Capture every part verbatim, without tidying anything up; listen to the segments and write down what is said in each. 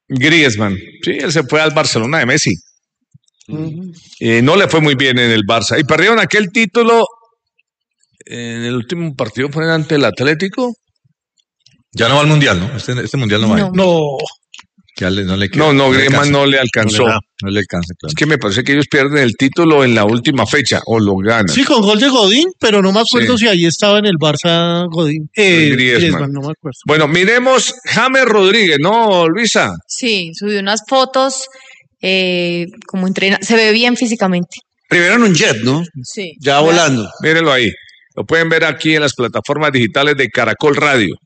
Griezmann, sí, él se fue al Barcelona de Messi. Uh-huh. Eh, no le fue muy bien en el Barça. Y perdieron aquel título en el último partido, fue ante el Atlético. Ya no va al Mundial, ¿no? Este, este Mundial no va. No. no. Ya le, no, le queda, no, no, Griezmann no le alcanzó. No le, no le alcanza, claro. Es que me parece que ellos pierden el título en la última fecha, o lo ganan. Sí, con gol de Godín, pero no me acuerdo sí. si ahí estaba en el Barça Godín. Eh, Griezmann. Griezmann, no me acuerdo. Bueno, miremos James Rodríguez, ¿no, Luisa? Sí, subió unas fotos, eh, como entrena, se ve bien físicamente. Primero en un jet, ¿no? Sí. Ya volando. Mírenlo ahí. Lo pueden ver aquí en las plataformas digitales de Caracol Radio.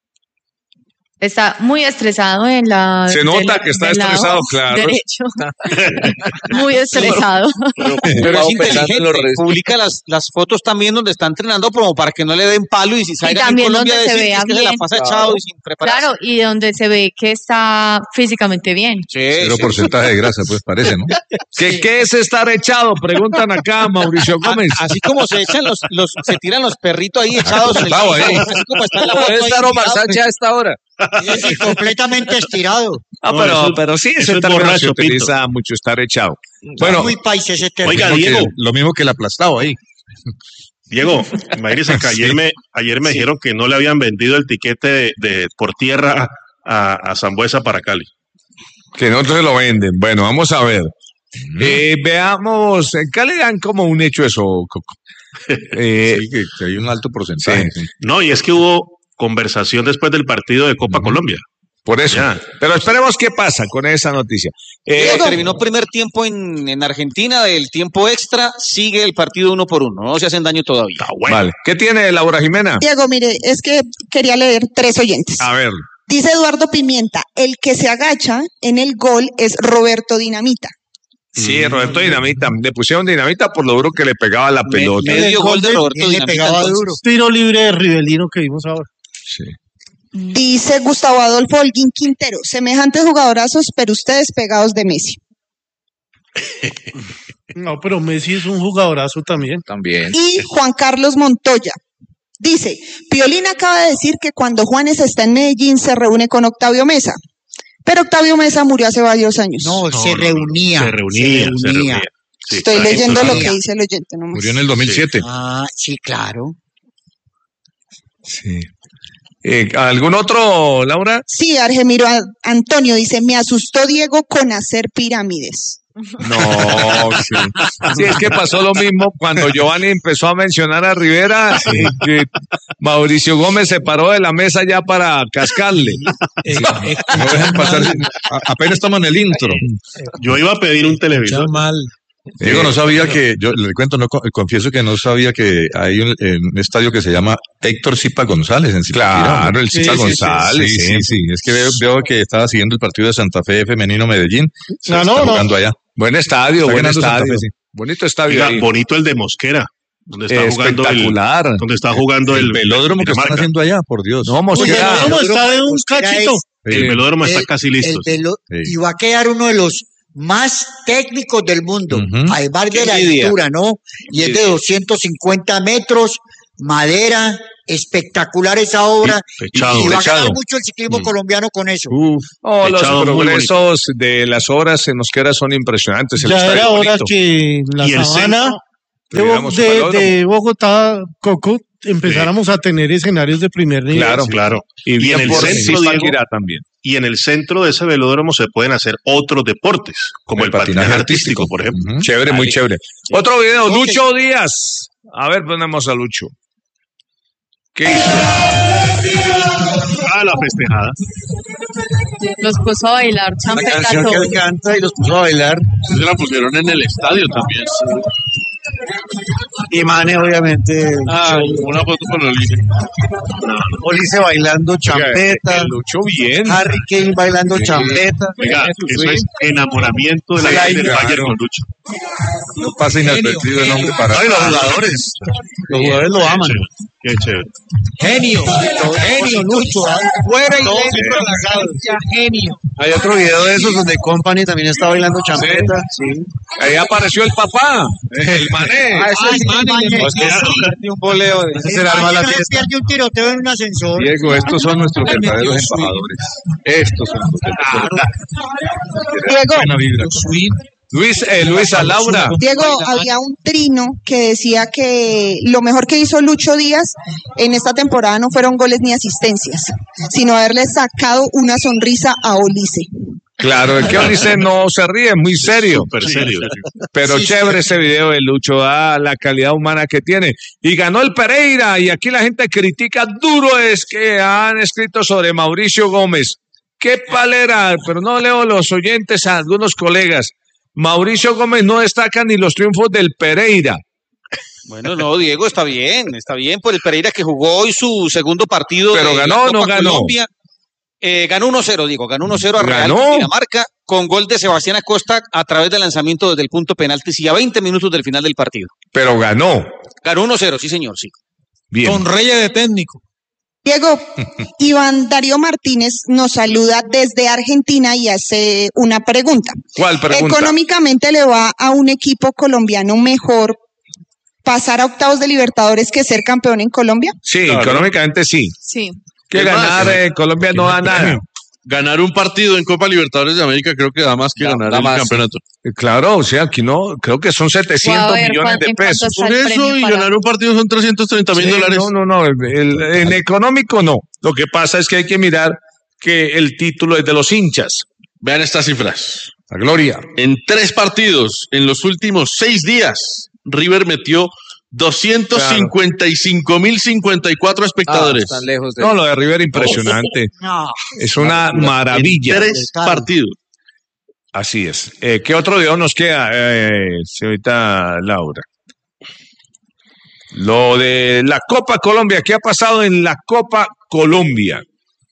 Está muy estresado en la... Se nota que está estresado, claro. Derecho. Muy estresado. Pero, pero, pero es inteligente. Publica las, las fotos también donde está entrenando como para que no le den palo y si salga y también en Colombia donde decir se vea es que bien. se la pasa Claro. echado y sin prepararse. Claro, y donde se ve que está físicamente bien. Sí, Cero sí. porcentaje de grasa, pues parece, ¿no? ¿Qué, sí. ¿Qué es estar echado? Preguntan acá, Mauricio Gómez. Así como se echan los, los se tiran los perritos ahí echados en el piso, ahí. Así como está la Puede estar Omar Sánchez a esta hora. Sí, completamente estirado. Ah, no, pero, eso, pero sí, ese término se utiliza Pito. mucho, estar echado. Bueno, muy paisa ese término. Oiga, Diego, lo mismo que el aplastado ahí. Diego, imagínese que ayer me, ayer me sí. dijeron que no le habían vendido el tiquete de, de por tierra a, a Sambuesa para Cali. Que no se lo venden. Bueno, vamos a ver. Mm. Eh, veamos, en Cali dan como un hecho eso, Coco. Eh, sí, que, que hay un alto porcentaje. Sí. No, y es que hubo conversación después del partido de Copa uh-huh. Colombia. Por eso. Ya. Pero esperemos qué pasa con esa noticia. Eh, terminó primer tiempo en, en Argentina, del tiempo extra, sigue el partido uno por uno, no se hacen daño todavía. Ah, bueno. Vale. ¿Qué tiene Laura Jimena? Diego, mire, es que quería leer tres oyentes. A ver. Dice Eduardo Pimienta, el que se agacha en el gol es Roberto Dinamita. Sí, Roberto Dinamita. Le pusieron Dinamita por lo duro que le pegaba la pelota. Me, medio gol de Roberto Dinamita. Le pegaba entonces. duro. Tiro libre de Rivelino que vimos ahora. Sí. Dice Gustavo Adolfo Holguín Quintero, semejantes jugadorazos, pero ustedes pegados de Messi. No, pero Messi es un jugadorazo también. También. Y Juan Carlos Montoya dice, Piolín acaba de decir que cuando Juanes está en Medellín se reúne con Octavio Mesa. Pero Octavio Mesa murió hace varios años. No, no se, no, reunía, se reunía. Se reunía. Se reunía. Sí, Estoy leyendo lo que dice el oyente. No murió en el dos mil siete. Sí. Ah, sí, claro. Sí. Eh, ¿Algún otro, Laura? Sí, Argemiro Antonio dice, me asustó Diego con hacer pirámides. No, sí. Sí, es que pasó lo mismo cuando Giovanni empezó a mencionar a Rivera, eh, que Mauricio Gómez se paró de la mesa ya para cascarle. Sí, no dejan pasar, apenas estamos en el intro. Yo iba a pedir un televisor. Mal. Diego, no sabía que, yo le cuento, no confieso que no sabía que hay un, un estadio que se llama Héctor Zipa González en Zipaquirá. Claro, el Zipa sí, González. Sí, sí, sí, sí. Es que veo, veo que estaba siguiendo el partido de Santa Fe Femenino Medellín. No, no, jugando no. allá. Buen estadio, está buen estadio. Fe, sí. Bonito estadio. Oiga, bonito el de Mosquera. Donde está jugando espectacular. El, donde está jugando el, el velódromo que están haciendo allá, por Dios. No, Mosquera. El velódromo está de un cachito. Es, el velódromo el, está casi listo. Velo- sí. Y va a quedar uno de los más técnicos del mundo, uh-huh. además de la altura, ¿no? Y es de doscientos cincuenta metros, madera, espectacular esa obra, sí, fechado, y, y va fechado. a ganar mucho el ciclismo mm. colombiano con eso. Uf, oh, los progresos de las obras en Mosquera son impresionantes. El ya era hora que la y sabana de, de, de Bogotá, Coco, empezáramos sí. a tener escenarios de primer nivel. Claro, sí. claro. Y, y en el centro de Zipaquirá también. Y en el centro de ese velódromo se pueden hacer otros deportes, como el, el patinaje, patinaje artístico, artístico, por ejemplo. Uh-huh. Chévere, Dale. muy chévere. Sí. Otro video, okay. Lucho Díaz. A ver, ponemos a Lucho. ¿Qué hizo? Ah, la festejada. Los puso a bailar champeta. La canción que él canta y los puso a bailar. Se la pusieron en el estadio también. Y Mane, obviamente. Ah, una foto con Olice. No, Olice bailando champeta. Oiga, Lucho bien. Harry Kane bailando sí. champeta. Oiga, eso es enamoramiento de la gente del Bayern con Lucho. No pasa inadvertido el nombre para... Ay, los jugadores. Los jugadores lo aman. Qué chévere. Genio, genio, Lucho. Fuera y dentro de la cancha, genio. Hay otro video de esos donde Company también está bailando champeta. Sí. Ahí apareció el papá, el Mané. Ah, ese es el Mané. Pues que un voleo. Ese será el arma la fiesta. Pierde un tiroteo en un ascensor. Diego, estos son nuestros verdaderos embajadores. Estos son los verdaderos. Diego. Buena vibra. Luis, eh, Luisa Laura. Diego, había un trino que decía que lo mejor que hizo Lucho Díaz en esta temporada no fueron goles ni asistencias, sino haberle sacado una sonrisa a Olise. Claro, es que Olise no se ríe, muy serio. Súper serio. Pero Sí, chévere sí. ese video de Lucho, ah, la calidad humana que tiene. Y ganó el Pereira, y aquí la gente critica duro es que han escrito sobre Mauricio Gómez. Qué palera, pero no leo los oyentes a algunos colegas. Mauricio Gómez no destaca ni los triunfos del Pereira. Bueno, no, Diego, está bien, está bien por el Pereira que jugó hoy su segundo partido. Pero de ganó la o no Copa ganó. Colombia. Eh, ganó uno cero, digo, ganó uno cero a Real ¿Ganó? Dinamarca con gol de Sebastián Acosta a través del lanzamiento desde el punto penalti y a veinte minutos del final del partido. Pero ganó. Ganó uno cero, sí señor, sí. Bien. Con Reyes de técnico. Diego, Iván Darío Martínez nos saluda desde Argentina y hace una pregunta. ¿Cuál pregunta? ¿Económicamente le va a un equipo colombiano mejor pasar a octavos de Libertadores que ser campeón en Colombia? Sí, claro. Económicamente sí. Sí. Que Es ganar más, en eh, Colombia no da nada. Ganar un partido en Copa Libertadores de América creo que da más que Da- ganar da el más. campeonato. Eh, Claro, o sea, aquí no, creo que son setecientos Voy a ver millones cuán- de en cuánto pesos. está Por el eso, premio y para- ganar un partido son trescientos treinta mil Sí, dólares. no, no, no, el- el- en económico no. Lo que pasa es que hay que mirar que el título es de los hinchas. Vean estas cifras. La gloria. En tres partidos, en los últimos seis días, River metió doscientos cincuenta y cinco mil cincuenta y cuatro espectadores. Ah, están lejos de... No, lo de River impresionante. No. Es una maravilla. En tres partidos. Así es. Eh, ¿Qué otro video nos queda, eh, señorita Laura? Lo de la Copa Colombia. ¿Qué ha pasado en la Copa Colombia?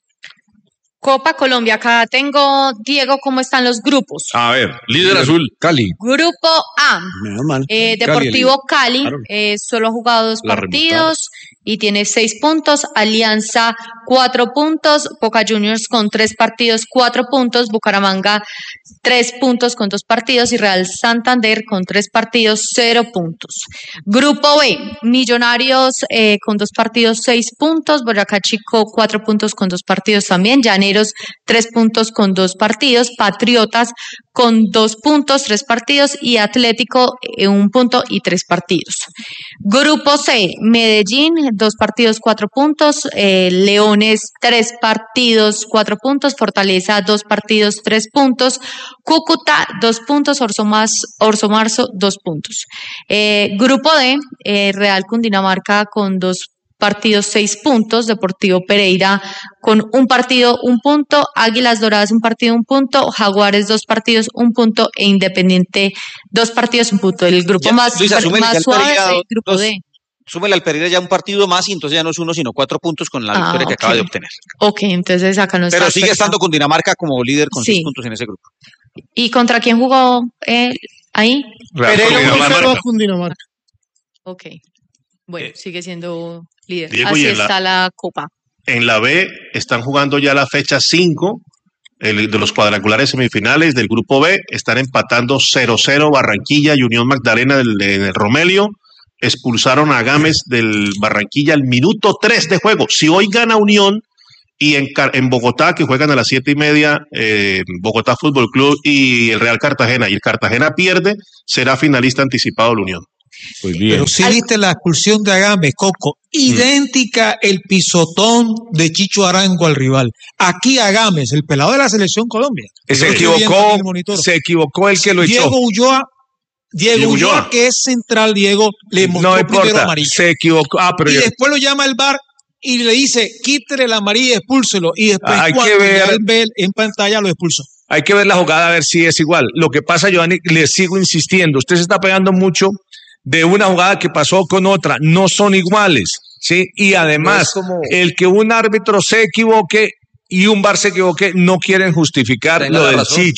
Copa Colombia, acá tengo, Diego, ¿cómo están los grupos? A ver, Líder azul. Cali. Grupo A, Menos mal. eh, Cali, Deportivo Cali, Claro. eh, solo ha jugado dos La partidos y tiene seis puntos. Alianza, cuatro puntos. Boca Juniors con tres partidos, cuatro puntos. Bucaramanga, tres puntos con dos partidos. Y Real Santander con tres partidos, cero puntos. Grupo B, Millonarios eh, con dos partidos, seis puntos. Boyacá Chico, cuatro puntos con dos partidos también. Llaneros, tres puntos con dos partidos. Patriotas con dos puntos, tres partidos. Y Atlético, eh, un punto y tres partidos. Grupo C, Medellín, dos partidos, cuatro puntos. Eh, Leones, tres partidos, cuatro puntos. Fortaleza, dos partidos, tres puntos. Cúcuta, dos puntos. Orso, Mas, Orso Marzo, dos puntos. Eh, grupo D, eh, Real Cundinamarca con dos partidos, seis puntos. Deportivo Pereira con un partido, un punto. Águilas Doradas, un partido, un punto. Jaguares, dos partidos, un punto. E Independiente, dos partidos, un punto. El grupo Ya, más, Luisa, súmele más ya al suave Pereira es el dos- grupo dos- D. Súmele al Pereira ya un partido más y entonces ya no es uno, sino cuatro puntos con la Ah, victoria que ok. acaba de obtener. Ok, entonces acá no está. Pero sigue cerca. estando con Dinamarca como líder con Sí. seis puntos en ese grupo. ¿Y contra quién jugó él ahí? Real Pereira Cundinamarca. uno cero a Cundinamarca. Ok. Bueno, sigue siendo líder. Diego, Así y en la- está la copa. En la B están jugando ya la fecha cinco el, de los cuadrangulares semifinales del grupo B. Están empatando cero cero Barranquilla y Unión Magdalena del, del Romelio. Expulsaron a Gámez del Barranquilla al minuto tres de juego. Si hoy gana Unión y en, Car- en Bogotá, que juegan a las siete y media, eh, Bogotá Fútbol Club y el Real Cartagena, y el Cartagena pierde, será finalista anticipado la Unión. Pues bien. Pero sí viste la expulsión de Agambe, Coco, idéntica el pisotón de Chicho Arango al rival. Aquí Agames, el pelado de la selección Colombia. se Yo lo estoy viendo equivocó, aquí en el monitor. se equivocó el que lo echó. Diego Ulloa, Diego, Diego Ulloa, Ulloa. que es central, Diego, le mostró No primero importa, amarillo. se equivocó. Ah, pero Y yo- después lo llama el V A R y le dice, quítele la amarilla y expúlselo. Y después Hay que cuando ver- ya él ve en pantalla lo expulsó. hay que ver la jugada a ver si es igual. Lo que pasa, Giovanni, le sigo insistiendo, usted se está pegando mucho de una jugada que pasó con otra, no son iguales, ¿sí? Y además, No es como- el que un árbitro se equivoque y un V A R se equivoque, no quieren justificar Tenga lo la del razón. Chicho.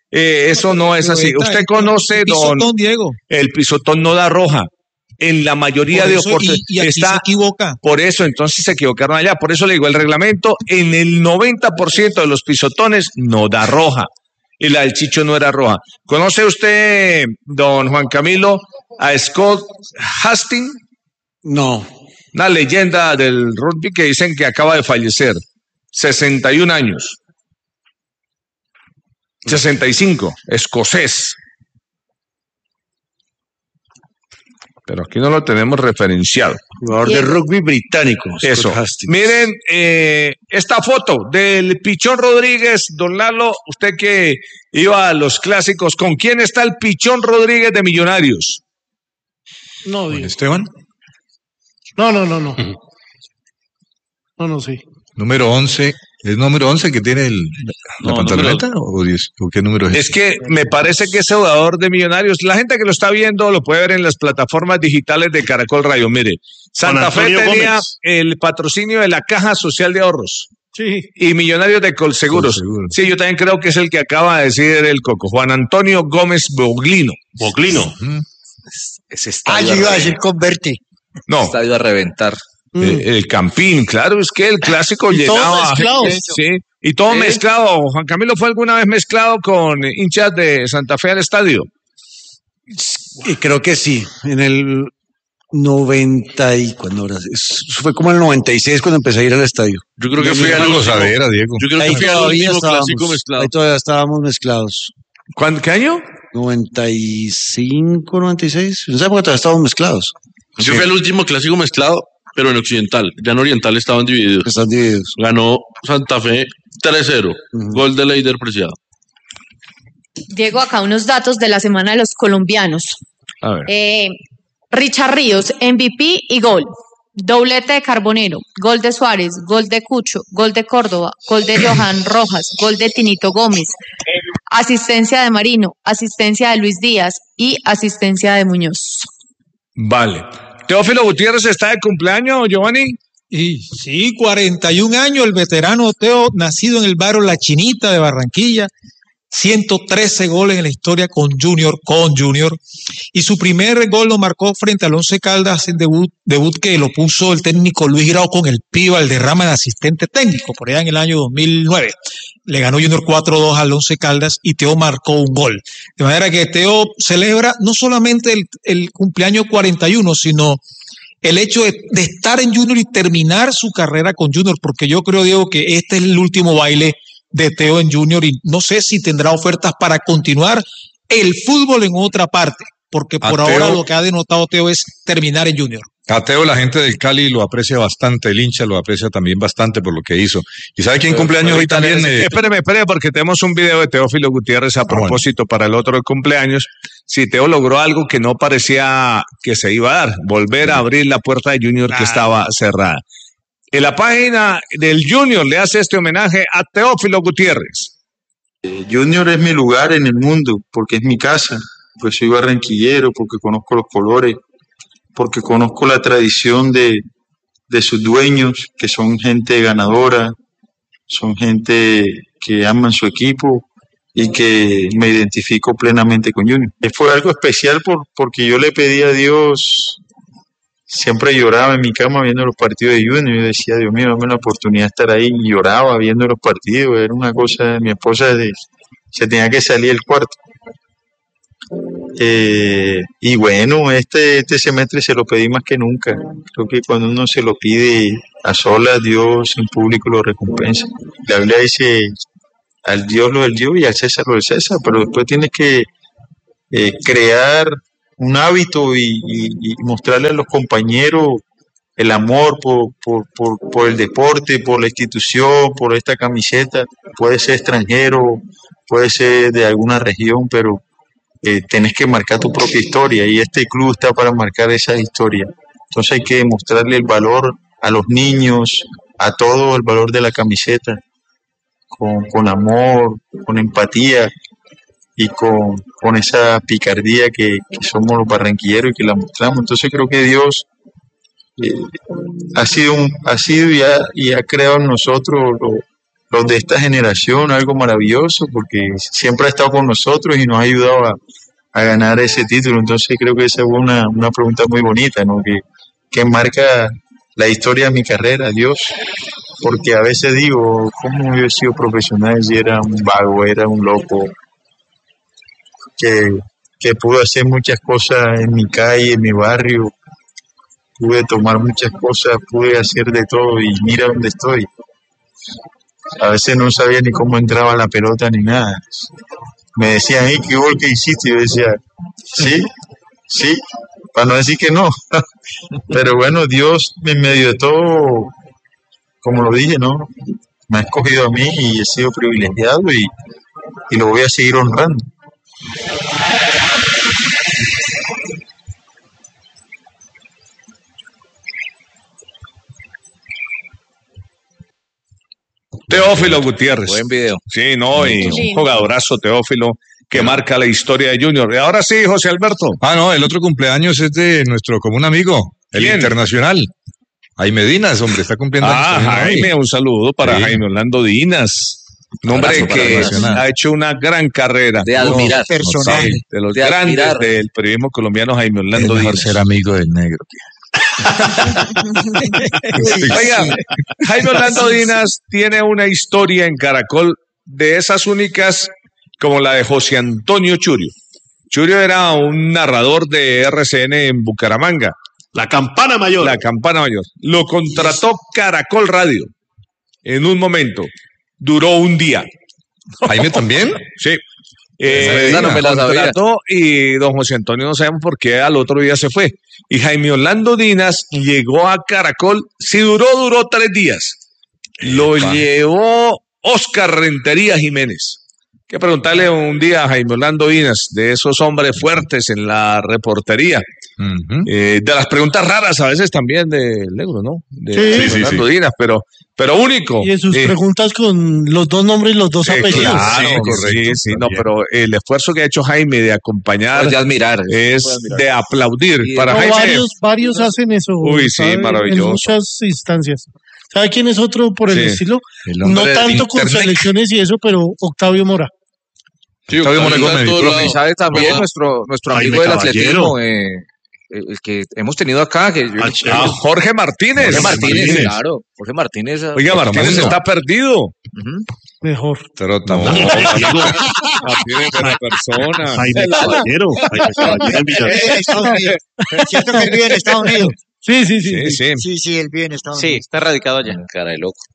Eh, eso no es así. Usted conoce, don pisotón, Diego. El pisotón no da roja. En la mayoría Por de eso, oportunidades y, y aquí está se equivoca. Por eso, entonces se equivocaron allá. Por eso le digo, el reglamento en el noventa por ciento de los pisotones no da roja. Y la del Chicho no era roja. ¿Conoce usted, don Juan Camilo, a Scott Hastings? No. Una leyenda del rugby que dicen que acaba de fallecer. sesenta y un años. sesenta y cinco, escocés. Pero aquí no lo tenemos referenciado. Jugador de rugby británico. Eso. Miren eh, esta foto del Pichón Rodríguez, don Lalo, usted que iba a los clásicos, ¿con quién está el Pichón Rodríguez de Millonarios? No, Diego. Esteban. No, no, no, no. No, no, sí. Número once. ¿Es número once que tiene el, la No, pantaloneta número- o, diez, o qué número es? Es que me parece que ese jugador de Millonarios, la gente que lo está viendo lo puede ver en las plataformas digitales de Caracol Radio. Mire, Santa Fe Antonio tenía Gómez. el patrocinio de la Caja Social de Ahorros. Sí. Y Millonarios de Colseguros. Colseguros. Sí, yo también creo que es el que acaba de decir el Coco. Juan Antonio Gómez Boglino. Boglino. Ese Ah, estadio yo a iba a reventar. decir converte. No, Estadio a reventar. eh, el Campín, claro, es que el clásico Y todos llenaba. mezclados. gente, sí, y todo Sí. mezclado. Juan Camilo fue alguna vez mezclado con hinchas de Santa Fe al estadio. Y creo que sí. En el noventa y cuando era, es- fue como en el noventa y seis cuando empecé a ir al estadio. Yo creo que Es fui una al último. gozadera, Diego. Yo creo Ahí que fui al todavía último clásico estábamos, mezclado. ahí todavía estábamos mezclados. ¿Cuán- ¿Qué año? noventa y cinco, noventa y seis. En esa época todavía estábamos mezclados. Yo fui al último clásico mezclado, pero en occidental. Ya en oriental estaban divididos. Están divididos. Ganó Santa Fe tres cero. Ujú. Gol de Leider Preciado. Diego, acá unos datos de la semana de los colombianos. A ver. Eh, Richard Ríos, M V P y gol. Doblete de Carbonero, gol de Suárez, gol de Cucho, gol de Córdoba, gol de Johan Rojas, gol de Tinito Gómez, asistencia de Marino, asistencia de Luis Díaz y asistencia de Muñoz. Vale. Teófilo Gutiérrez está de cumpleaños, Giovanni. Y sí, cuarenta y un años, el veterano Teo, nacido en el barrio La Chinita de Barranquilla, ciento trece goles en la historia con Junior, con Junior, y su primer gol lo marcó frente al Once Caldas en debut, debut que lo puso el técnico Luis Grau con el Pío al derrama de asistente técnico, por allá en el año dos mil nueve. Le ganó Junior cuatro dos al Once Caldas y Teo marcó un gol. De manera que Teo celebra no solamente el, el cumpleaños cuarenta y uno, sino el hecho de, de estar en Junior y terminar su carrera con Junior, porque yo creo, Diego, que este es el último baile de Teo en Junior y no sé si tendrá ofertas para continuar el fútbol en otra parte, porque por A ahora Teo- lo que ha denotado Teo es terminar en Junior. A Teo la gente del Cali lo aprecia bastante, el hincha lo aprecia también bastante por lo que hizo. ¿Y sabe quién cumpleaños hoy también? Eh, Espéreme, espéreme, porque tenemos un video de Teófilo Gutiérrez a propósito para el otro cumpleaños. Si Teo logró algo que no parecía que se iba a dar, volver a abrir la puerta de Junior que estaba cerrada. En la página del Junior le hace este homenaje a Teófilo Gutiérrez. Junior es mi lugar en el mundo, porque es mi casa, pues soy barranquillero, porque conozco los colores, porque conozco la tradición de, de sus dueños, que son gente ganadora, son gente que aman su equipo y que me identifico plenamente con Junior. Fue algo especial por, porque yo le pedí a Dios, siempre lloraba en mi cama viendo los partidos de Junior, yo decía, Dios mío, dame la oportunidad de estar ahí, y lloraba viendo los partidos, era una cosa, mi esposa de, se tenía que salir del cuarto. Eh, y bueno, este, este semestre se lo pedí más que nunca. Creo que cuando uno se lo pide a solas, Dios en público lo recompensa. La Biblia dice, al Dios lo del Dios y al César lo del César, pero después tienes que eh, crear un hábito y, y, y mostrarle a los compañeros el amor por, por, por, por el deporte, por la institución, por esta camiseta. Puede ser extranjero, puede ser de alguna región, pero Eh, tenés que marcar tu propia historia y este club está para marcar esa historia. Entonces hay que mostrarle el valor a los niños, a todo el valor de la camiseta, con, con amor, con empatía y con, con esa picardía que, que somos los barranquilleros y que la mostramos. Entonces creo que Dios eh, ha sido, un, ha sido y, ha, y ha creado en nosotros lo, los de esta generación, algo maravilloso, porque siempre ha estado con nosotros y nos ha ayudado a, a ganar ese título. Entonces creo que esa fue una, una pregunta muy bonita, ¿no? Que, que marca la historia de mi carrera, Dios. Porque a veces digo, ¿cómo yo he sido profesional si era un vago, era un loco? Que, que pude hacer muchas cosas en mi calle, en mi barrio, pude tomar muchas cosas, pude hacer de todo y mira dónde estoy. A veces no sabía ni cómo entraba la pelota ni nada. Me decían, hey, ¿qué gol que hiciste? Y yo decía, sí, sí, para no decir que no. Pero bueno, Dios en medio de todo, como lo dije, ¿no? Me ha escogido a mí y he sido privilegiado y, y lo voy a seguir honrando. Teófilo Gutiérrez. Buen video. Sí, no, y un jugadorazo Teófilo que marca la historia de Junior. Y ahora sí, José Alberto. Ah, no, el otro cumpleaños es de nuestro común amigo, el ¿Quién? Internacional. Jaime Dinas, hombre, está cumpliendo Ah, años. Jaime, un saludo para Sí. Jaime Orlando Dinas. Un hombre Abrazo para que Nacional. ha hecho una gran carrera. De admirar. Personaje. Sí, de los De grandes admirar. del periodismo colombiano, Jaime Es Orlando mejor Dinas. ser amigo del negro. Oiga, Jaime Orlando Dinas tiene una historia en Caracol de esas únicas como la de José Antonio Churio. Churio era un narrador de R C N en Bucaramanga. La campana mayor. La campana mayor. Lo contrató Caracol Radio en un momento. Duró un día. ¿Jaime también? Sí. Eh, Esa no me la sabía. contrató y don José Antonio no sabemos por qué al otro día se fue. Y Jaime Orlando Dinas llegó a Caracol, si duró, duró tres días. Lo Epa. llevó Oscar Rentería Jiménez. Hay que preguntarle un día a Jaime Orlando Dinas, de esos hombres fuertes en la reportería. Ujú. Eh, de las preguntas raras a veces también del negro, ¿no? De Sí. Jaime Sí, sí, Orlando sí. Dinas, pero, pero único. Y en sus Eh, preguntas con los dos nombres y los dos eh, apellidos. claro, Sí, correcto, sí, sí, no, también. pero el esfuerzo que ha hecho Jaime de acompañar Es de admirar. es Puede admirar. de aplaudir. Sí, Para No, Jaime, varios, varios hacen eso. Uy, sí, ¿sabe? maravilloso. En muchas instancias. ¿Sabe quién es otro por el Sí. estilo? El hombre No del tanto con internet. selecciones y eso, pero Octavio Mora. Sí, Octavio Mora Octavio Gómez, está en mi todos profe. Y lados. sabe también Ajá. nuestro, nuestro Jaime amigo del Caballero. atletismo, eh, el que hemos tenido acá, que yo- Ah, ah, Jorge Martínez. Jorge Martínez, Martínez. claro, Jorge Martínez. ah, Oiga, Martínez Famoso. está perdido. ujú. Mejor. Trota, No, no. Martínez es buena persona. Jaime Caballero. Jaime Caballero en Villarreal. En Estados Unidos. ¿Cierto que él vive en Estados Unidos? Sí, sí, sí. Sí, sí. Sí, sí, él vive en Estados Sí, Unidos. está radicado allá. Cara de loco.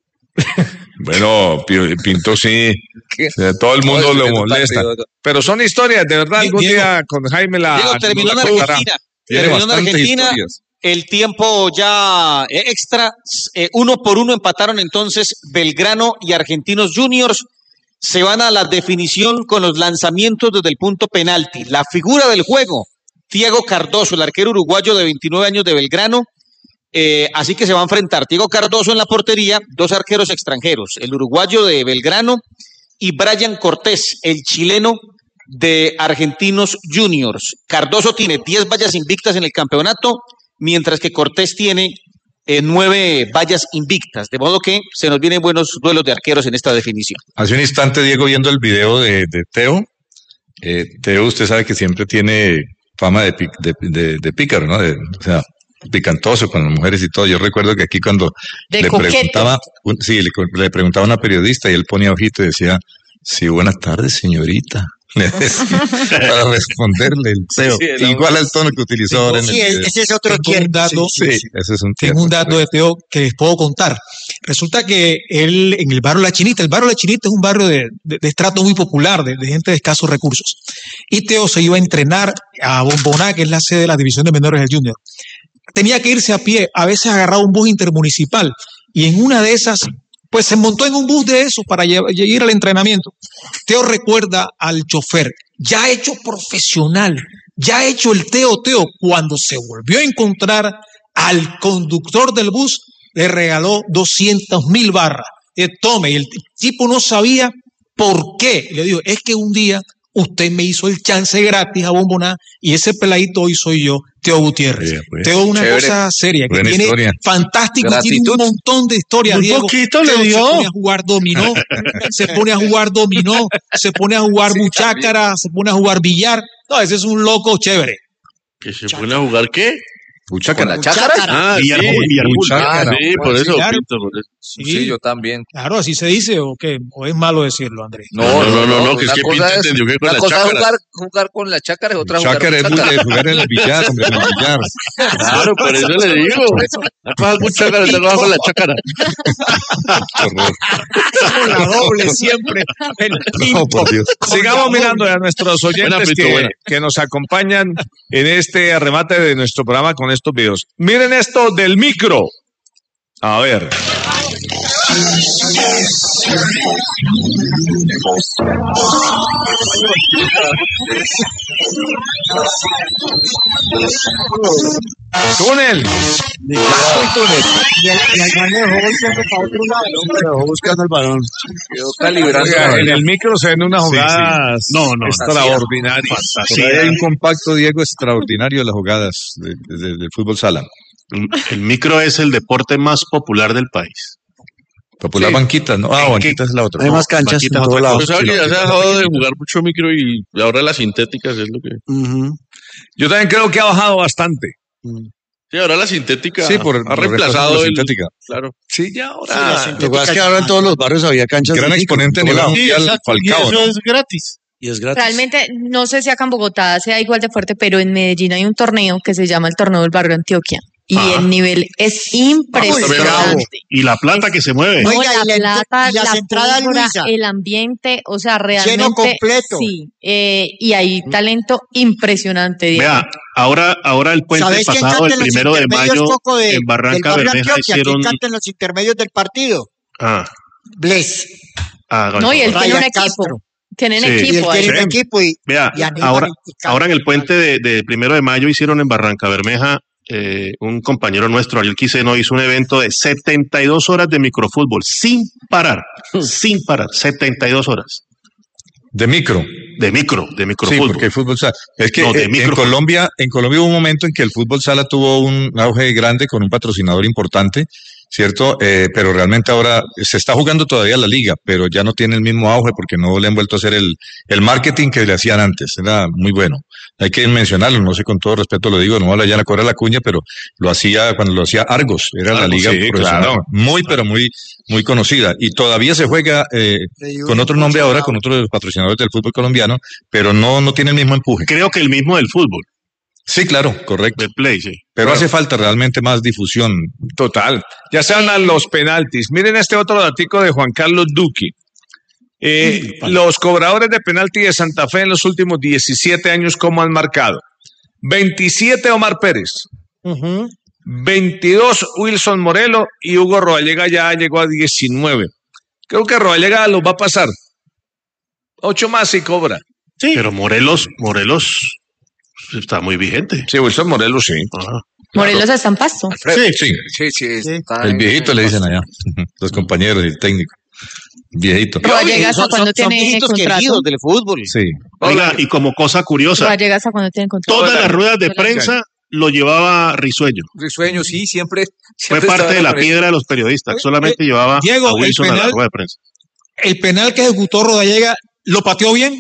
Bueno, Pi- Pinto sí. ¿Qué? O sea, todo el mundo No, lo es que tú molesta. estás perdido. Pero son historias, de verdad. Algún Diego- día con Jaime la. Diego, terminó en la contará. Argentina. Tiene Terminó en bastantes Argentina. historias. El tiempo ya eh, extra, eh, uno por uno empataron entonces Belgrano y Argentinos Juniors. Se van a la definición con los lanzamientos desde el punto penalti. La figura del juego, Diego Cardoso, el arquero uruguayo de veintinueve años de Belgrano. Eh, así que se va a enfrentar Diego Cardoso en la portería, dos arqueros extranjeros, el uruguayo de Belgrano y Brian Cortés, el chileno de Argentinos Juniors. Cardoso tiene diez vallas invictas en el campeonato, mientras que Cortés tiene eh, nueve vallas invictas, de modo que se nos vienen buenos duelos de arqueros en esta definición. Hace un instante, Diego, viendo el video de, de Teo. Eh, Teo, usted sabe que siempre tiene fama de, pic- de, de- de pícaro, ¿no? De- o sea, picantoso con las mujeres y todo. Yo recuerdo que aquí cuando De le coqueto. preguntaba, un- sí, le, le preguntaba a una periodista y él ponía ojito y decía, sí, buenas tardes, señorita. Le decía, para responderle el Teo. Sí, el Igual al tono que utilizó ahora en el Sí, video. ese es otro Tengo tierno. un dato, Sí, sí, Sí, sí. ese es un Tengo tierno. un dato de Teo que les puedo contar. Resulta que él, en el barrio La Chinita, el barrio La Chinita es un barrio de, de- de estrato muy popular, de, de gente de escasos recursos. Y Teo se iba a entrenar a Bomboná, que es la sede de la División de Menores del Junior. Tenía que irse a pie, a veces agarraba un bus intermunicipal, y en una de esas, pues se montó en un bus de esos para lle- ir al entrenamiento. Teo recuerda al chofer, ya hecho profesional, ya hecho el Teo Teo, cuando se volvió a encontrar al conductor del bus, le regaló doscientas mil barras. Eh, tome, y el tipo no sabía por qué. Le digo, es que un día Usted me hizo el chance gratis a Bomboná y ese peladito hoy soy yo, Teo Gutiérrez. Sí, pues. Teo es una Chévere. cosa seria, que Buena tiene historia. fantástico, Gratitud. tiene un montón de historias, Muy Diego. poquito le Teo dio. Se pone a jugar dominó, se pone a jugar dominó, se pone a jugar buchácara, se pone a jugar billar. No, ese es un loco chévere. ¿Que se pone a jugar qué? ¿Con la chácara? Ah, sí, Villarpool, Villarpool. Ah, sí, por eso, Claro. Pinto, por eso. Sí, Sí, yo también. claro, así se dice, o qué, o es malo decirlo, Andrés. No, no, no, no, que es una que cosa Pinto es- entendió que con una la cosa es chácara. jugar, jugar con la chácara y otra jugar Chácara es con muy- chácara. de jugar en el billar, hombre, en el billar. Claro, por eso le digo. No cojas con chácara, te cojas con la chácara. Con la doble siempre. El No, por Dios. Sigamos mirando a nuestros oyentes Buena, Pito, que, buena. que nos acompañan en este arremate de nuestro programa con estos videos. Miren esto del micro. A ver. Túnel. Y el, y el manejo hoy siempre para otro lado. Pero buscando el balón. Quedó calibrando. Oiga, en el micro se ven unas Sí, sí. jugadas No, no, extraordinarias. Por ahí hay un compacto, Diego, extraordinario de las jugadas de- de- del fútbol sala. El, el micro es el deporte más popular del país. Popular Sí. banquitas, ¿no? Ah, ¿En banquitas es la otra. Hay más canchas Vaquita en es todos otra lados. Pues sabe que ya se ha dejado de jugar mucho micro y ahora las sintéticas es lo que... Ujú. Yo también creo que ha bajado bastante. Sí, ahora la sintética Sí, por, ha por reemplazado la el... sintética. Claro. Sí, ya Sí, ahora. la Lo que sintética pasa es que es ahora en más- todos los barrios había canchas. Gran de micro, exponente a en nivel todo lado. Sí, mundial, exacto. Y Falcao, eso ¿no? es gratis. Y es gratis. Realmente, no sé si acá en Bogotá sea igual de fuerte, pero en Medellín hay un torneo que se llama el Torneo del Barrio Antioquia. Y Ah. el nivel es impresionante. Y la planta que se mueve. No, Oiga, la y la- plata, y las la entradas, pólvora, Luisa. el ambiente, o sea, realmente. completo. Sí, eh, y hay talento impresionante. Diego. Vea, ahora, ahora el puente ¿Sabes quién pasado, canta el en los primero de intermedios, mayo, Coco, de- en del Barranca barrio Bermeja Antioquia? hicieron... ¿Quién canta en los intermedios del partido? Ah, Bless. ah, No, y él tiene Ryan un equipo. Castro. Tienen Sí. Y él equipo ahí. tiene un equipo y, Vea, y animan ahora, y cantan. ahora en el puente de, de primero de mayo hicieron en Barranca Bermeja, eh, un compañero nuestro, Ariel Quiseno, hizo un evento de setenta y dos horas de microfútbol, sin parar, sin parar, setenta y dos horas De micro. de micro, de Sí, microfútbol. porque el fútbol sala. Es que No, de eh, en micro. Colombia, en Colombia hubo un momento en que el fútbol sala tuvo un auge grande con un patrocinador importante, ¿cierto? Eh, pero realmente ahora se está jugando todavía la liga, pero ya no tiene el mismo auge porque no le han vuelto a hacer el, el marketing que le hacían antes. Era muy bueno. Hay que mencionarlo, no sé, con todo respeto lo digo, no vale ya la cobra la cuña, pero lo hacía cuando lo hacía Argos, era la Argos, liga sí, profesional, claro. muy, pero muy, muy conocida. Y todavía se juega eh, con otro nombre ahora, con otro de los patrocinadores del fútbol colombiano, pero no, no tiene el mismo empuje. Creo que el mismo del fútbol, Sí, claro, correcto. del play, sí. Pero Bueno. hace falta realmente más difusión. Total. Ya se hablan los penaltis. Miren este otro datico de Juan Carlos Duque. Eh, los cobradores de penalti de Santa Fe en los últimos diecisiete años, ¿cómo han marcado? veintisiete Omar Pérez, Ujú. veintidós Wilson Morelo y Hugo Rodallega ya llegó a diecinueve. Creo que Rodallega los va a pasar. Ocho más y cobra. Sí. Pero Morelos, Morelos está muy vigente. Sí, Wilson Morelos sí. Ajá. Morelos está en Pasto. Sí. Sí, Sí, sí, está el en- viejito le dicen allá, los compañeros y el técnico. Viejito. Rodallega hasta Son- cuando son- son tiene viejitos contrato. queridos del fútbol. Sí. Oiga, y como cosa curiosa, Rodallega hasta cuando tiene contrato. todas las ruedas de Todas las- prensa lo llevaba Risueño. Risueño, sí, siempre. Fue siempre parte estaba de la en prensa. piedra de los periodistas. Solamente llevaba Diego, a el Wilson a la penal- rueda de prensa. El penal que ejecutó Rodallega, ¿lo pateó bien?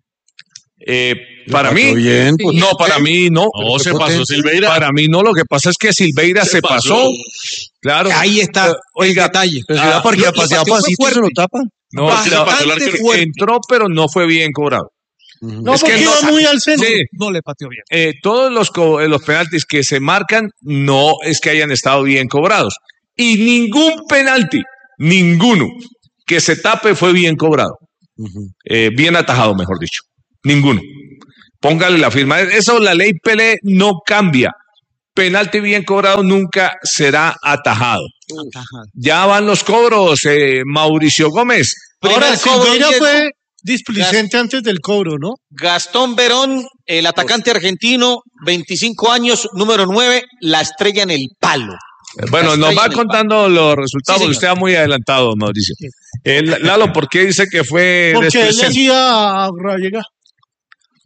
Eh, para Lo mí, pateó bien, pues. no, para mí no. No, se pasó Silveira. Para mí no, lo que pasa es que Silveira se, Se pasó. pasó. Claro. Ahí está Eh, oiga, el detalle. Pero si Ah, va porque lo- a lo pasea pateó fue pasito se fuerte. lo tapa. no, Bastante la- Bastante arquero. fuerte. entró, pero no fue bien cobrado. No, Es que porque no- iba muy al centro. Sí. No le pateó bien. Eh, todos los, co- eh, los penaltis que se marcan no es que hayan estado bien cobrados. Y ningún penalti, ninguno que se tape fue bien cobrado. Eh, bien atajado, mejor dicho. Ninguno. Póngale la firma. Eso la ley Pelé no cambia. Penalti bien cobrado nunca será atajado. Ya van los cobros, eh, Mauricio Gómez. Ahora, Primer cobro, Silveira Diego. fue displicente antes del cobro, ¿no? Gastón Verón, el atacante argentino, veinticinco años, número nueve, la estrella en el palo. Bueno, La nos estrella va en el contando los resultados, Sí, porque señor. usted va muy adelantado, Mauricio. Eh, Lalo, ¿por qué dice que fue Porque él le despreciante? hacía a Rodallega.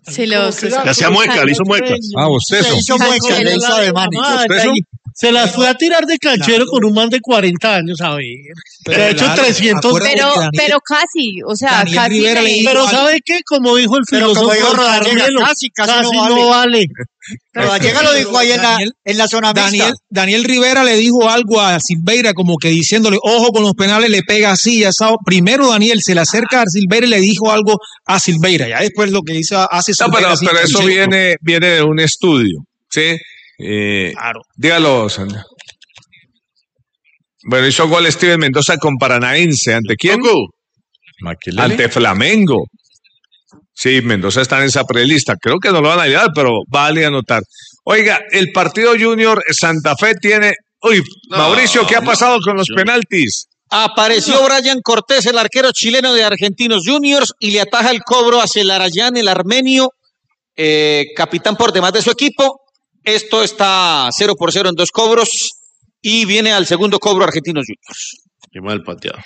Se lo Le hacía mueca, le hizo mueca. Ah, usted. Se hizo mueca, le hizo ademanes. Se las fue a tirar de canchero con un man de cuarenta años, a ver. Pero Le ha hecho claro, trescientos. acuérdate Pero, que Daniel- pero casi, o sea, Daniel casi. Rivera le le- dijo- Pero ¿sabe qué? Como dijo el Pero como filósofo dijo Rodallega, Carmelo, casi, casi casi no no vale. Pero Gallega lo dijo ahí en la, Daniel- en la zona mixta. Daniel, Daniel Rivera le dijo algo a Silveira como que diciéndole, ojo con los penales, le pega así, ya sabe. Primero Daniel se le acerca a Silveira y le dijo algo a Silveira, ya después lo que hizo hace No, Silveira. pero, así, pero eso dice- viene, viene de un estudio, ¿sí? Eh, Claro. Dígalo, Sandra. Bueno, hizo gol Steven Mendoza con Paranaense. ¿Ante quién? Maquilele. Ante Flamengo. Sí, Mendoza está en esa prelista. Creo que no lo van a ayudar, pero vale anotar. Oiga, el partido Junior Santa Fe tiene... Uy, No, Mauricio, ¿qué ha no, pasado con los no. penaltis? Apareció Brian Cortés, el arquero chileno de Argentinos Juniors, y le ataja el cobro hacia el Arayán, el armenio, eh, capitán por demás de su equipo. Esto está cero por cero en dos cobros y viene al segundo cobro Argentinos Juniors. Qué mal pateado.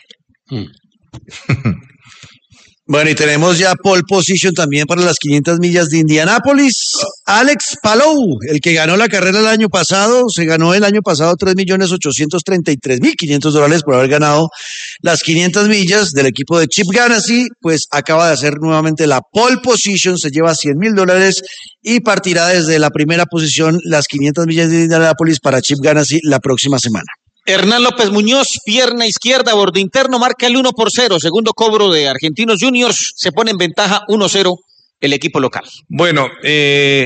Bueno, y tenemos ya pole position también para las quinientas millas de Indianápolis. Alex Palou, el que ganó la carrera el año pasado, se ganó el año pasado tres millones ochocientos treinta y tres mil quinientos dólares por haber ganado las quinientas millas del equipo de Chip Ganassi, pues acaba de hacer nuevamente la pole position, se lleva cien mil dólares y partirá desde la primera posición las quinientas millas de Indianápolis para Chip Ganassi la próxima semana. Hernán López Muñoz, pierna izquierda, borde interno, marca el uno por cero. Segundo cobro de Argentinos Juniors, se pone en ventaja uno cero el equipo local. Bueno, eh,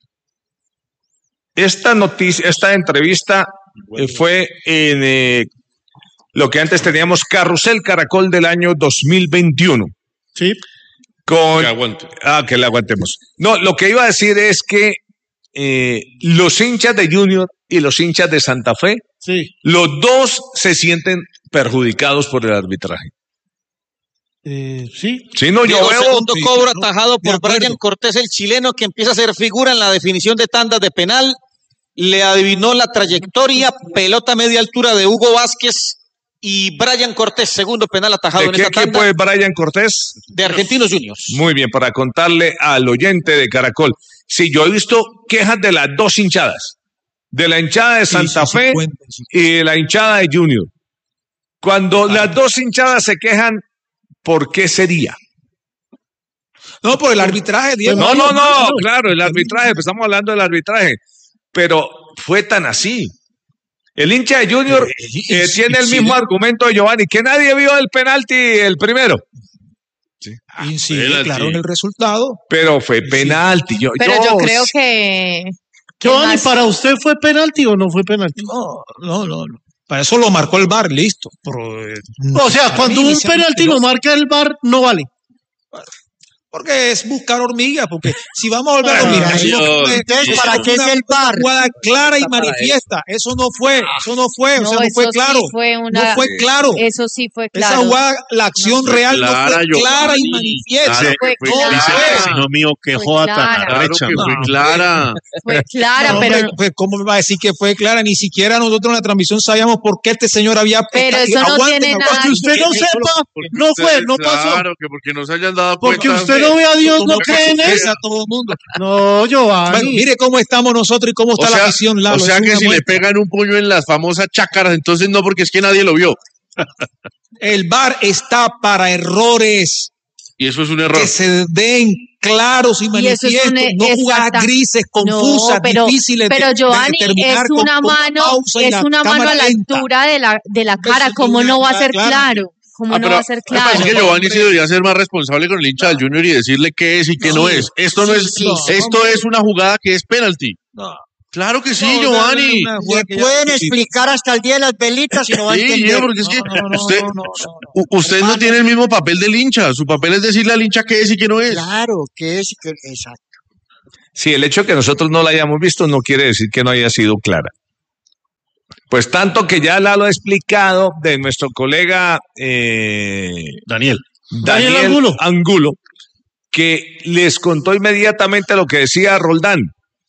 esta noticia, esta entrevista eh, fue en eh, lo que antes teníamos Carrusel Caracol del año dos mil veintiuno. Sí. Con, Que aguante. Ah, que le aguantemos. No, lo que iba a decir es que eh, los hinchas de Junior y los hinchas de Santa Fe, Sí. los dos se sienten perjudicados por el arbitraje. Eh, sí. Sí, no, yo Diego, veo. segundo sí, cobro no, atajado de por acuerdo. Brian Cortés, el chileno, que empieza a ser figura en la definición de tandas de penal. Le adivinó la trayectoria, pelota a media altura de Hugo Vázquez y Brian Cortés, segundo penal atajado ¿De en qué esta equipo tanda es Brian Cortés? de Argentinos Juniors. Muy bien, para contarle al oyente de Caracol. Sí, yo he visto quejas de las dos hinchadas, de la hinchada de Santa sí, sí, Fe cuenta, sí. y de la hinchada de Junior. Cuando las dos hinchadas se quejan, ¿por qué sería? No, por el arbitraje, Diego. No, no, no, claro, el arbitraje, pues estamos hablando del arbitraje, pero fue tan así. El hincha de Junior eh, tiene el mismo argumento de Giovanni, que nadie vio el penalti el primero. Y sí, claro, en el resultado. Pero fue penalti. Yo, Pero yo creo que. Giovanni, ¿para usted fue penalti o no fue penalti? No, no, no. no. Para eso lo marcó el V A R, listo. Pero, eh, O sea, para cuando mí, un ese penalti lo mentiroso. marca el V A R, no vale. Porque es buscar hormigas, porque si vamos a volver Ay, hormigas, ay, eso no fue- entonces, eso ¿para fue qué es una el V A R? jugada clara y Está para manifiesta. Eso no fue, eso no fue, o No, sea, no eso fue sí claro. fue una- No fue claro. Eso sí fue Esa claro. jugada, la acción fue real no clara, fue Giovanni. clara y manifiesta. Dice- fue no, clara. Dice fue. el vecino mío que Fue joda tan clara. arrecha. Claro que fue No. clara. Fue clara, No, pero. hombre, pues, ¿cómo me va a decir que fue clara? Ni siquiera nosotros en la transmisión sabíamos por qué este señor había... Pero eso no Aguanten, tiene aguanten. nada Que usted no que- sepa, Porque no fue, ustedes- no pasó. Claro, que porque no se hayan dado Porque cuenta. usted no ve a Dios, no cree en él. Esa a todo el mundo. No, Bueno, Giovanni. mire cómo estamos nosotros y cómo O está la sea, afición, Lalo. o sea es que una si le muestra. pegan un puño en las famosas chácaras, entonces no, porque es que nadie lo vio. El V A R está para errores Y eso es un error. que se den claros y Y eso es manifiestos, un- no jugadas exacta- grises, confusas, No, pero, difíciles de- pero de Giovanni, determinar es con- una con la mano, pausa y es la una mano cámara a la lenta. altura de la, de la cara. Eso ¿Cómo es no va a una- ser claro. claro? ¿Cómo Ah, no pero va a ser me parece claro? que Giovanni sí debería ser más responsable con el hincha del Junior y decirle qué es y qué no, Sí, es. Esto no sí, es, sí, esto hombre. es una jugada que es penalti. No. Claro que sí, No, Giovanni. una- una jugada Le que ya- pueden sí. explicar hasta el día de las velitas y no va a Sí, entender. porque es que No, no, no, usted, no, no, u- usted no tiene el mismo papel del hincha. Su papel es decirle al hincha qué es y qué no es. Claro, que es, que, exacto. Sí, el hecho de que nosotros no la hayamos visto no quiere decir que no haya sido clara. Pues tanto que ya la lo ha explicado de nuestro colega eh, Daniel. Daniel, Daniel Angulo. Angulo, que les contó inmediatamente lo que decía Roldán.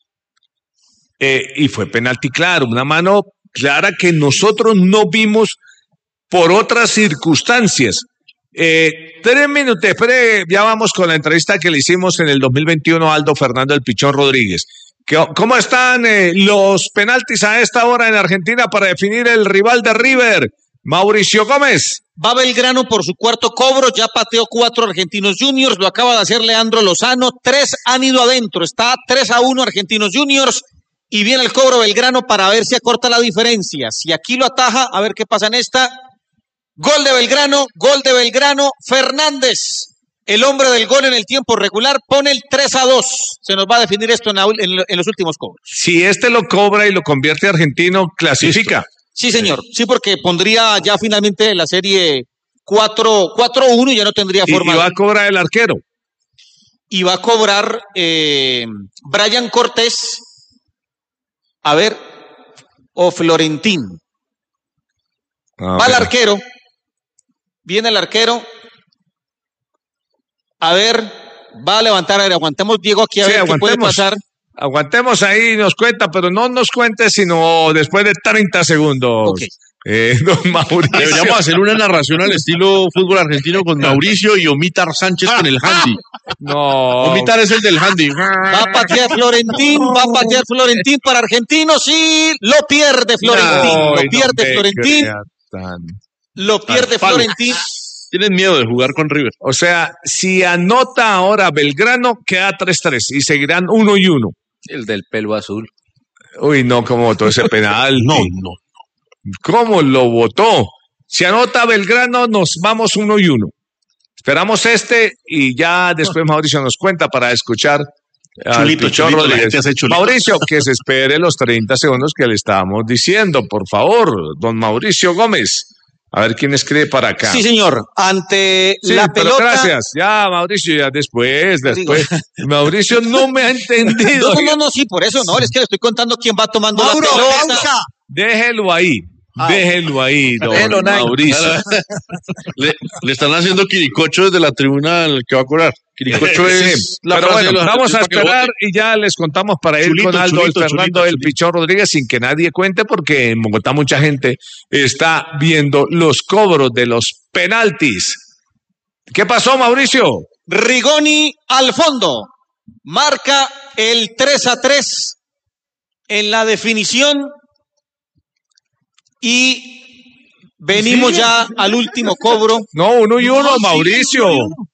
Eh, y fue penalti claro, una mano clara que nosotros no vimos por otras circunstancias. Eh, tres minutos, espere, ya vamos con la entrevista que le hicimos en el dos mil veintiuno a Aldo Fernando el Pichón Rodríguez. ¿Cómo están eh, los penaltis a esta hora en Argentina para definir el rival de River? Mauricio Gómez. Va Belgrano por su cuarto cobro, ya pateó cuatro Argentinos Juniors, lo acaba de hacer Leandro Lozano, tres han ido adentro, está tres a uno Argentinos Juniors y viene el cobro Belgrano para ver si acorta la diferencia. Si aquí lo ataja, a ver qué pasa en esta. Gol de Belgrano, gol de Belgrano, Fernández, el hombre del gol en el tiempo regular, pone el tres a dos. Se nos va a definir esto en, la, en, en los últimos cobros. Si este lo cobra y lo convierte Argentino, clasifica. Listo. Sí, señor. Sí, porque pondría ya finalmente la serie cuatro a uno y ya no tendría forma. Y va a cobrar el arquero. Y va a cobrar eh, Brian Cortés, a ver, o Florentín. Ah, va el arquero. Viene el arquero. A ver, va a levantar. A ver, aguantemos, Diego, aquí a sí, ver aguantemos. qué puede pasar. Aguantemos ahí, nos cuenta, pero no nos cuente sino después de treinta segundos. Okay. Eh, don Mauricio. Deberíamos hacer una narración al estilo fútbol argentino con Mauricio y Omitar Sánchez con el handy. No. Omitar es el del handy. Va a patear Florentín, va a patear Florentín para Argentinos y lo pierde Florentín. No, lo pierde no Florentín. Tan... Lo pierde Florentín. Tienen miedo de jugar con River. O sea, si anota ahora Belgrano, queda tres tres y seguirán uno y uno. El del pelo azul. Uy, no, ¿cómo votó ese penal? No, no. ¿Cómo lo votó? Si anota Belgrano, nos vamos uno y uno. Esperamos este y ya después Mauricio nos cuenta para escuchar Chulito, al Pichón chulito, Rodríguez. la gente hace chulito. Mauricio, que se espere los treinta segundos que le estábamos diciendo, por favor, don Mauricio Gómez. A ver quién escribe para acá. Sí, señor. Ante Sí, la pero pelota. gracias. Ya, Mauricio, ya después, después. Mauricio no me ha entendido. No, no, no, no, sí, por eso no. Es que le estoy contando quién va tomando Mauro, la pelota. pausa. Déjelo ahí. Ah, Déjelo ahí, don Déjelo, Nike. Mauricio. Le, le están haciendo quiricocho desde la tribuna al que va a cobrar. Quiricocho Sí, es la pero frase bueno, de los vamos a argentinos para que lo esperar voten. y ya les contamos para ir Chulito, con Aldo chulito, el Fernando chulito, el chulito. Pichón Rodríguez sin que nadie cuente porque en Bogotá mucha gente está viendo los cobros de los penaltis. ¿Qué pasó, Mauricio? Rigoni al fondo. Marca el tres a tres en la definición. Y venimos ya al último cobro. No, uno y uno, No, sí, Mauricio. uno y uno.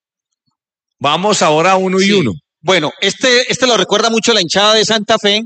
Vamos ahora uno y Sí. uno. Bueno, este, este lo recuerda mucho la hinchada de Santa Fe.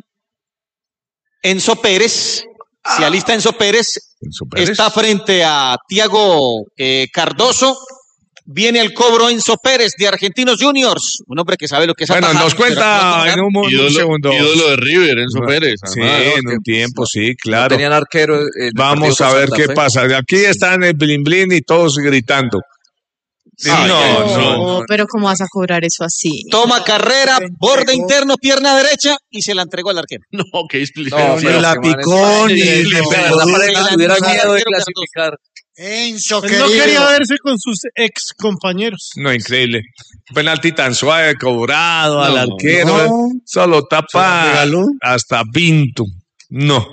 Enzo Pérez, se alista Enzo Pérez, Enzo Pérez. está frente a Tiago eh, Cardoso. Viene el cobro Enzo Pérez de Argentinos Juniors, un hombre que sabe lo que es Bueno, atajar, nos pero cuenta no tocar. en un, un Ídolo, segundo. ídolo de River, Enzo Pérez. Sí, además, ¿no? en un tiempo, sí, No claro. tenían arquero. en el Vamos partido a con ver Santa qué Fe. pasa. Aquí están el blin blin y todos gritando. Sí, no, no, no. No, pero ¿cómo vas a cobrar eso así? Toma carrera, borde interno, pierna derecha y se la entregó al arquero. No, qué explicación. No, Se pero la que man, picó, es- ni es- le es- pegó es- duro. para que tuviera miedo de clasificar. Enzo, Él no querido. quería verse con sus ex compañeros. No, increíble. Penalti tan suave, cobrado al No, arquero. no. Solo ¿Se la tapa regaló? hasta Pinto. No.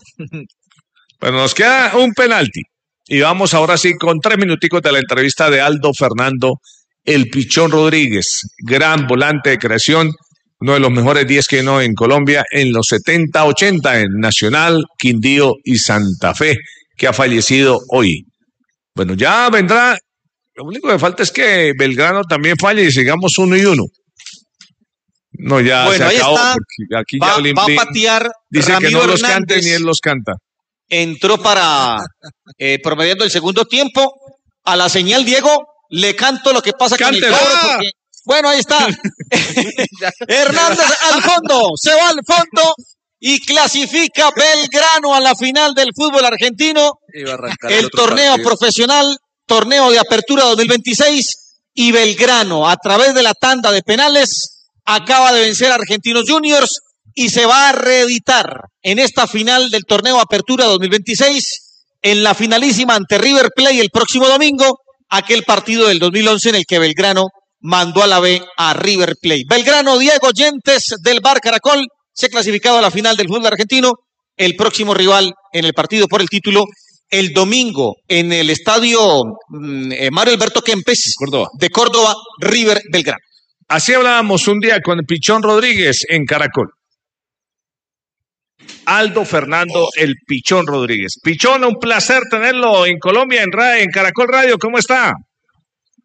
Pero nos queda un penalti. Y vamos ahora sí con tres minuticos de la entrevista de Aldo Fernando el Pichón Rodríguez. Gran volante de creación. Uno de los mejores diez que no en Colombia en los setenta ochenta en Nacional, Quindío y Santa Fe, que ha fallecido hoy. Bueno, ya vendrá. Lo único que falta es que Belgrano también falle y sigamos uno y uno. No, ya Bueno, se ahí acabó. está. Porque aquí Va, ya Blin va a Blin patear dice Ramiro que no los Hernández. cante ni él los canta. Entró para eh, promediando el segundo tiempo. A la señal, Diego, le canto lo que pasa Cántela. con el cobro. Porque, bueno, ahí está. Hernández al fondo, se va al fondo y clasifica Belgrano a la final del fútbol argentino. Iba a arrancar El otro torneo partido. profesional, torneo de apertura dos mil veintiséis y Belgrano a través de la tanda de penales acaba de vencer a Argentinos Juniors y se va a reeditar en esta final del torneo apertura dos mil veintiséis en la finalísima ante River Plate el próximo domingo, aquel partido del dos mil once en el que Belgrano mandó a la B a River Plate. Belgrano, Diego Yentes del Bar Caracol se ha clasificado a la final del fútbol argentino, el próximo rival en el partido por el título el domingo en el estadio mm, eh, Mario Alberto Kempes Córdoba. de Córdoba, River Belgrano. Así hablábamos un día con el Pichón Rodríguez en Caracol. Aldo Fernando el Pichón Rodríguez. Pichón, un placer tenerlo en Colombia, en, Ra- en Caracol Radio. ¿Cómo está?